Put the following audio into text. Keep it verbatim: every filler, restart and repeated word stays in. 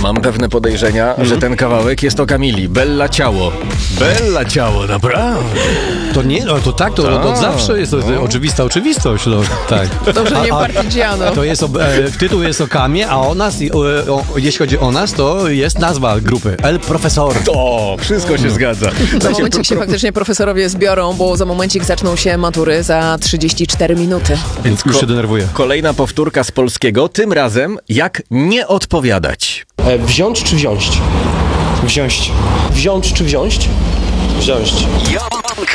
mam pewne podejrzenia, mm. że ten kawałek jest o Kamili. Bella Ciało. Bella Ciało, naprawdę. To nie, no to tak, to, to, to zawsze jest to, to oczywista oczywistość. No, tak. Dobrze, nie Partigiano. To jest o, e, tytuł jest o Kamie, a o nas, o, o, jeśli chodzi o nas, to jest nazwa grupy. El Profesor. O, wszystko się zgadza. Za momencik się faktycznie profesorowie zbiorą, bo za momencik zaczną się matury za trzydzieści cztery minuty. Więc już się denerwuję. Kolejna powtórka z polskiego, tym razem jak nie odpowiadać. E, wziąć czy wziąć? Wziąć. Wziąć czy wziąć? Wziąć. Ja